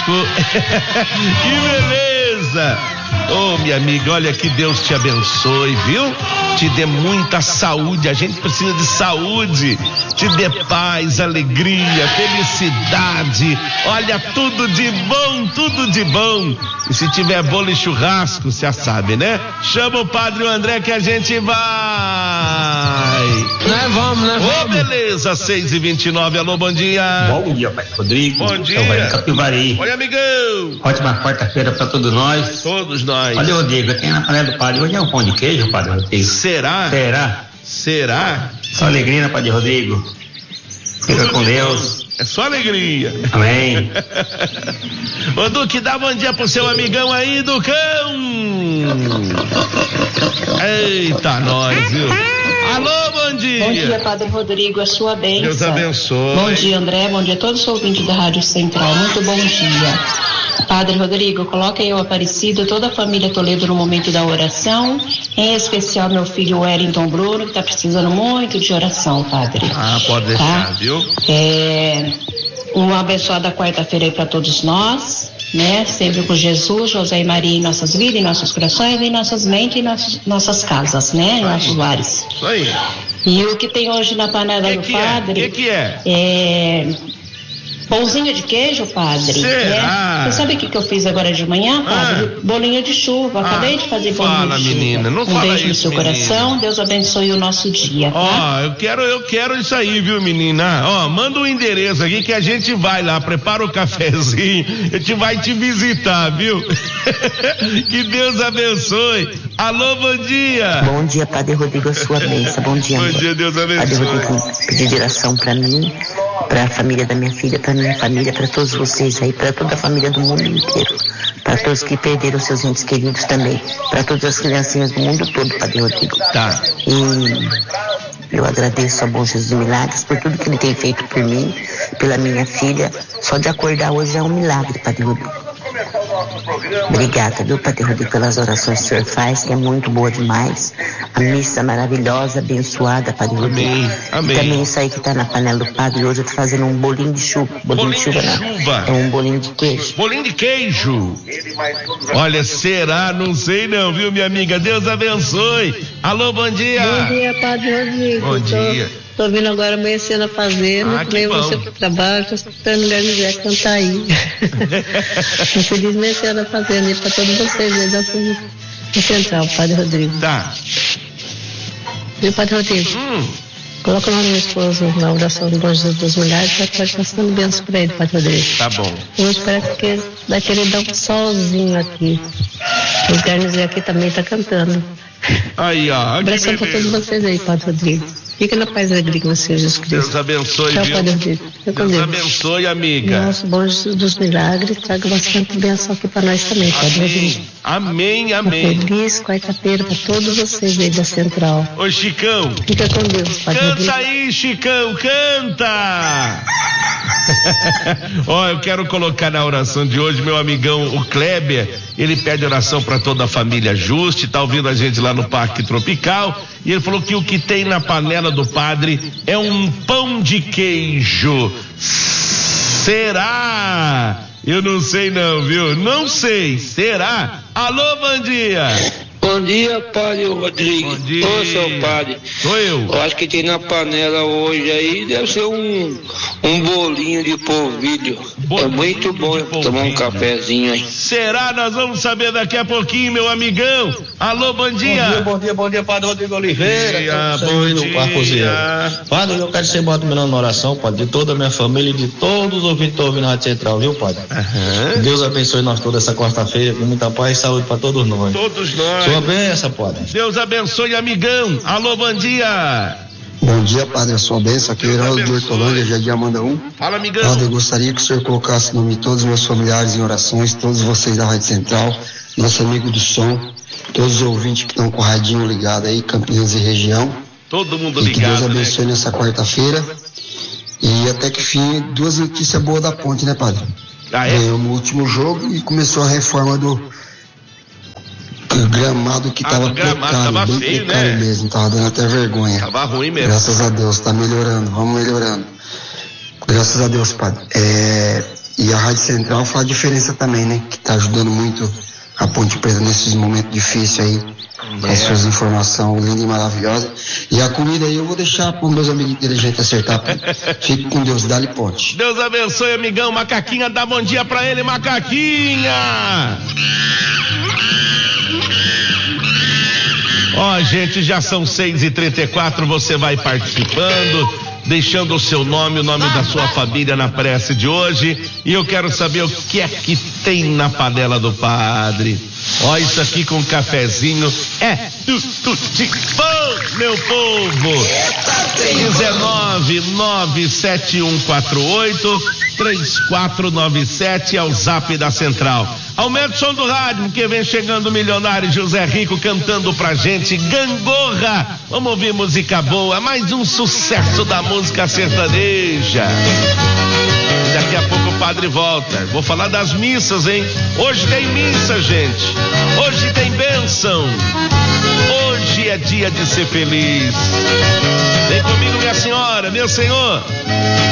churrasco. Que beleza! Ô, minha amiga, olha, que Deus te abençoe, viu? Te dê muita saúde, a gente precisa de saúde, te dê paz, alegria, felicidade, olha, tudo de bom, tudo de bom. E se tiver bolo e churrasco, você já sabe, né? Chama o Padre André que a gente vai. Vamos. Ô, beleza, 6h29, alô, bom dia. Bom dia, Pai Rodrigo. Bom dia. Capivari. Oi, amigão. Ótima quarta-feira pra todos nós. Todos nós. Olha, Rodrigo, tem na panela do Padre. Hoje é um pão de queijo, Padre Rodrigo. Será? Só alegria, né, Padre Rodrigo? Fica com Deus. É só alegria. Amém. Ô, Duque, dá bom dia pro seu amigão aí, Ducão. Eita, nós, viu? Alô, bom dia. Bom dia, Padre Rodrigo, a sua bênção. Deus abençoe. Bom dia, André, bom dia a todos os ouvintes da Rádio Central, muito bom dia. Padre Rodrigo, coloque aí o Aparecido, toda a família Toledo no momento da oração, em especial meu filho Wellington Bruno, que está precisando muito de oração, Padre. Pode deixar, viu? Uma abençoada quarta-feira aí para todos nós, né? Sempre com Jesus, José e Maria em nossas vidas, em nossos corações, em nossas mentes e em nossas casas, né? Em nossos lares. Isso aí. E o que tem hoje na panela do Padre? O que é? Pãozinho de queijo, Padre. Será? Você sabe o que eu fiz agora de manhã, Padre? Bolinho de chuva. Acabei de fazer bolinho de chuva. Menina, não fala beijo isso, no seu coração. Deus abençoe o nosso dia, tá? Eu quero isso aí, viu, menina? Manda um endereço aqui que a gente vai lá, prepara o cafezinho, a gente vai te visitar, viu? Que Deus abençoe. Alô, bom dia. Bom dia, Padre Rodrigo, a sua bênção. Bom dia, Bom dia, Deus abençoe. Padre Rodrigo, pedir oração pra mim, pra família da minha filha, pra minha família, pra todos vocês aí, pra toda a família do mundo inteiro, pra todos que perderam seus entes queridos também, pra todas as criancinhas do mundo todo, Padre Rodrigo. Tá. E eu agradeço ao bom Jesus dos Milagres por tudo que ele tem feito por mim, pela minha filha. Só de acordar hoje é um milagre, Padre Rodrigo. Obrigada, viu, Padre Rodrigo, pelas orações que o senhor faz, que é muito boa demais. A missa maravilhosa, abençoada, Padre Rodrigo. Amém. E também isso aí que tá na panela do Padre. Hoje eu tô fazendo um bolinho de chuva. Bolinho de chuva. É um bolinho de queijo. Bolinho de queijo. Olha, será? Não sei não, viu, minha amiga? Deus abençoe. Alô, bom dia. Bom dia, Padre Rodrigo. Bom dia. Tô vindo agora amanhecendo a fazenda, que bom. Você pro trabalho, tô escutando o Garnizé cantar aí. Um feliz amanhecendo a fazenda aí pra todos vocês aí da Central, Padre Rodrigo. Tá. Viu, Padre Rodrigo? Coloca o nome do meu esposo na oração do Bom Jesus dos Milagres, vai estar passando bênção pra ele, Padre Rodrigo. Tá bom. Hoje parece que vai querer dar um solzinho aqui. O Garnizé aqui também tá cantando. Aí, ó. Abração pra todos vocês aí, Padre Rodrigo. Fica na paz e alegria com o Senhor Jesus Cristo. Deus abençoe, Tchau, viu? Padre Rodrigo. Deus abençoe, amiga. Nosso Bom Jesus dos Milagres, traga bastante bênção aqui para nós também, Padre Rodrigo. Amém. Uma feliz quarta-feira para todos vocês aí da Central. Ô, Chicão. Fica com Deus, Padre Rodrigo. Canta aí, Chicão, canta! Eu quero colocar na oração de hoje meu amigão, o Kleber. Ele pede oração para toda a família Juste, tá ouvindo a gente lá no Parque Tropical. E ele falou que o que tem na panela do Padre é um pão de queijo. Será? Eu não sei não, viu? Não sei. Será? Alô, bom dia. Bom dia, Padre Rodrigo. Bom dia. Ô, seu padre. Sou eu. Eu acho que tem na panela hoje aí, deve ser um bolinho de polvilho. É muito bom tomar um cafezinho aí. Será? Nós vamos saber daqui a pouquinho, meu amigão. Alô, bom dia. Bom dia, Padre Rodrigo Oliveira. Bom dia. Padre, eu quero que você bota meu nome na oração, Padre, de toda a minha família e de todos os ouvintes que estão ouvindo na Rádio Central, viu, Padre? Que Deus abençoe nós toda essa quarta-feira, com muita paz e saúde para todos nós. Todos nós. Sua bênção, Padre. Deus abençoe, amigão. Alô, bom dia. Bom dia, Padre, a sua bênção. Aqui é Heraldo de Hortolândia, Jardim Amanda 1. Fala, amigão. Padre, eu gostaria que o senhor colocasse o nome de todos os meus familiares em orações, todos vocês da Rádio Central, nosso amigo do som, todos os ouvintes que estão com o radinho ligado aí, Campinas e região. Todo mundo ligado, e que Deus abençoe, né? Nessa quarta-feira. E até que fim, duas notícias boas da Ponte, né, Padre? Ganhamos o último jogo e começou a reforma do gramado que tava precário, bem feio, precário, né? Mesmo, tava dando até vergonha. Tava ruim mesmo. Graças a Deus, tá melhorando, vamos melhorando. Graças a Deus, Padre. E a Rádio Central faz diferença também, né? Que tá ajudando muito a Ponte Preta nesses momentos difíceis aí. Com as suas informações lindas e maravilosas. E a comida aí eu vou deixar para os meus amigos inteligentes acertar. Fique com Deus, dá-lhe ponte. Deus abençoe, amigão. Macaquinha, dá bom dia pra ele, Macaquinha. Ó, gente, já são 6h34, você vai participando, deixando o seu nome, o nome da sua família na prece de hoje. E eu quero saber o que é que tem na panela do padre. Ó, isso aqui com cafezinho é tudo de bom, meu povo. 19971483497 é o zap da Central. Aumenta o som do rádio, porque vem chegando o milionário José Rico cantando pra gente Gangorra. Vamos ouvir música boa, mais um sucesso da música sertaneja. E daqui a pouco o padre volta. Vou falar das missas, hein? Hoje tem missa, gente. Hoje tem bênção. Hoje é dia de ser feliz. Vem comigo, minha senhora, meu senhor.